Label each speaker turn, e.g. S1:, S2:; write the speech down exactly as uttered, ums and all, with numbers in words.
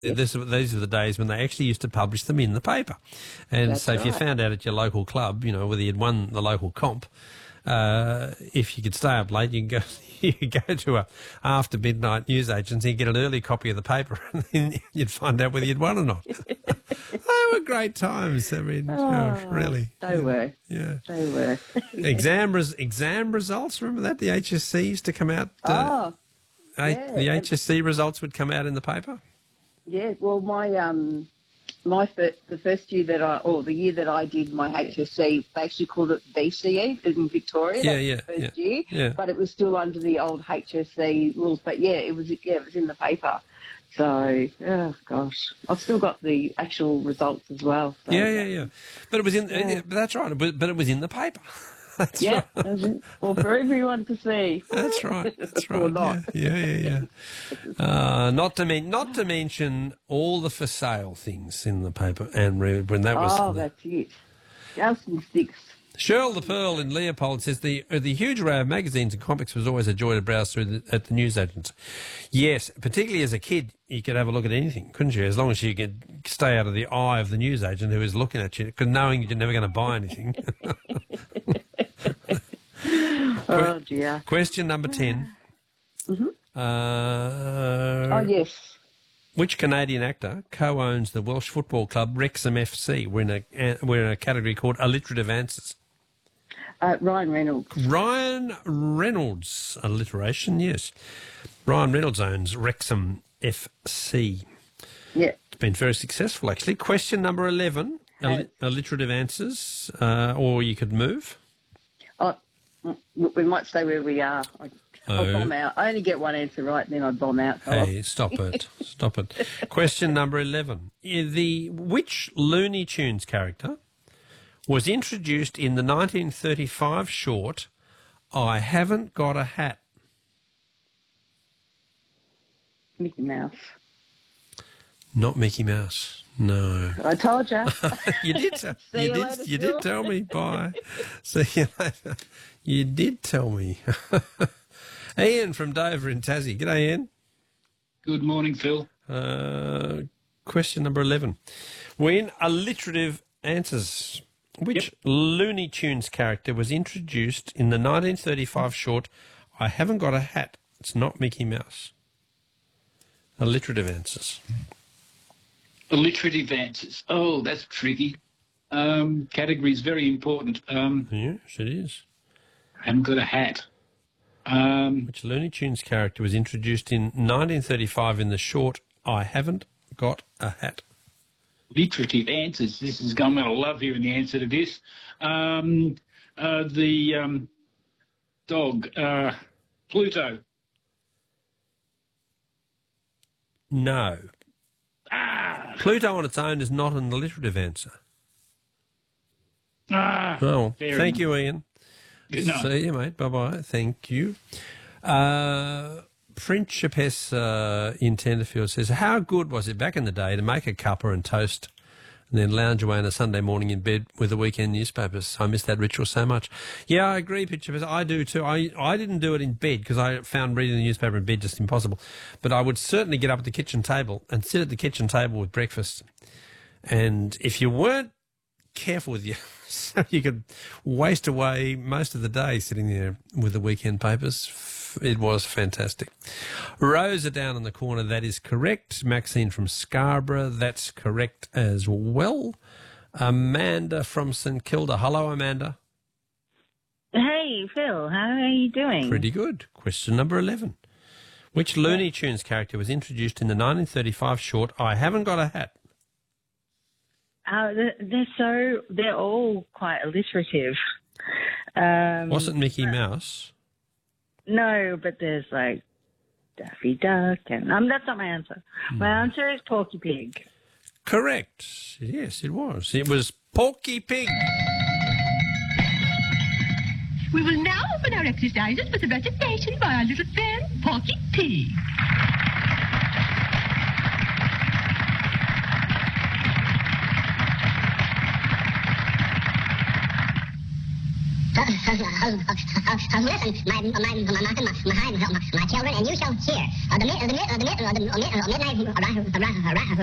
S1: Yes. This, these are the days when they actually used to publish them in the paper. And
S2: That's
S1: so if
S2: right.
S1: you found out at your local club, you know, whether you'd won the local comp, uh, if you could stay up late, you could go, you could go to a after midnight news agency and get an early copy of the paper, and then you'd find out whether you'd won or not. They were great times. I mean,
S2: Oh,
S1: oh, really.
S2: They
S1: yeah.
S2: were.
S1: Yeah.
S2: They were.
S1: exam, res- exam results, remember that? The H S C used to come out. Uh,
S2: oh,
S1: A-
S2: yeah.
S1: The H S C results would come out in the paper?
S2: Yeah, well, my um, my fir- the first year that I, or the year that I did my H S C, they actually called it B C E in Victoria.
S1: Yeah,
S2: that was
S1: yeah,
S2: the first
S1: yeah,
S2: year,
S1: yeah.
S2: but it was still under the old H S C rules. But yeah, it was yeah, it was in the paper. So, oh gosh, I've still got the actual results as well. So.
S1: Yeah, yeah, yeah. But it was in.
S2: Yeah.
S1: Uh, that's right. But, but it was in the paper. That's
S2: Yeah,
S1: right.
S2: that's it. Well, for everyone to see.
S1: That's right. That's right.
S2: Or not.
S1: Yeah, yeah, yeah. yeah. Uh, not to men- not to mention all the for sale things in the paper, and when that was.
S2: Oh,
S1: the-
S2: that's it. Just and sticks.
S1: Cheryl the Pearl in Leopold says the uh, the huge array of magazines and comics was always a joy to browse through the, at the newsagents. Yes, particularly as a kid, you could have a look at anything, couldn't you? As long as you could stay out of the eye of the newsagent who is looking at you, because knowing you're never going to buy anything.
S2: Oh dear.
S1: Question number ten.
S2: Mm-hmm.
S1: Uh,
S2: Oh yes.
S1: Which Canadian actor co-owns the Welsh football club Wrexham F C? We're in a we're in a category called alliterative answers.
S2: Uh, Ryan Reynolds.
S1: Ryan Reynolds, alliteration, yes. Ryan Reynolds owns Wrexham F C.
S2: Yeah.
S1: It's been very successful, actually. Question number eleven, all- alliterative answers, uh, or you could move.
S2: Oh, mm, we might stay where we are. I, I'll
S1: Oh.
S2: bomb out. I only get one answer right, and then I bomb out. So
S1: Hey, stop it, stop it. Question number eleven. Yeah, The which Looney Tunes character was introduced in the nineteen thirty-five short I Haven't Got a Hat?
S2: Mickey Mouse.
S1: Not Mickey Mouse. No.
S2: I told you.
S1: You did. Tell,
S2: See
S1: you
S2: you
S1: did.
S2: later,
S1: You
S2: Phil.
S1: did tell me. Bye. See you later. You did tell me. Ian from Dover in Tassie. G'day, Ian.
S3: Good morning, Phil.
S1: Uh, question number eleven. We're in alliterative answers. Which
S3: Yep.
S1: Looney Tunes character was introduced in the nineteen thirty-five short I Haven't Got a Hat? It's not Mickey Mouse. Alliterative answers.
S3: Alliterative answers. Oh, that's tricky. Um, category is very important. Um,
S1: Yes, it is.
S3: I haven't got a hat. Um,
S1: Which Looney Tunes character was introduced in nineteen thirty-five in the short I Haven't Got a Hat?
S3: alliterative answers. This is I'm going to love hearing the answer to this. Um, uh, the um, dog, uh, Pluto.
S1: No.
S3: Ah,
S1: Pluto on its own is not an alliterative answer.
S3: ah.
S1: Oh,
S3: fair
S1: thank
S3: enough.
S1: you, Ian.
S3: Good night.
S1: See you, mate. Bye-bye. Thank you. Uh, Principess uh, in Tenterfield says, how good was it back in the day to make a cuppa and toast and then lounge away on a Sunday morning in bed with the weekend newspapers? I miss that ritual so much. Yeah, I agree, Principess. I do too. I, I didn't do it in bed because I found reading the newspaper in bed just impossible. But I would certainly get up at the kitchen table and sit at the kitchen table with breakfast. And if you weren't careful with you, so you could waste away most of the day sitting there with the weekend papers. It was fantastic. Rosa down in the corner, that is correct. Maxine from Scarborough, that's correct as well. Amanda from St Kilda. Hello, Amanda.
S4: Hey, Phil, how are you doing?
S1: Pretty good. Question number eleven. Which Looney Tunes character was introduced in the nineteen thirty-five short I Haven't Got a Hat?
S4: Uh, they're, they're so, they're all quite alliterative. Um,
S1: Wasn't Mickey Mouse?
S4: No, but there's like Daffy Duck, and um, that's not my answer. My answer is Porky Pig.
S1: Correct. Yes, it was. It was Porky Pig.
S5: We will now open our exercises with a recitation by our little friend, Porky Pig.
S6: listen, my, my, my, my, my, my, my children, and you shall hear. Uh, the, mid, the, mid, the, mid, the, mid, uh, midnight